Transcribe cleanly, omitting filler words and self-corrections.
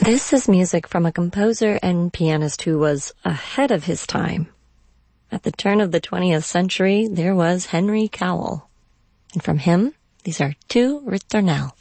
This is music from a composer and pianist who was ahead of his time. At the turn of the 20th century, there was Henry Cowell. And from him, these are two Ritornelle.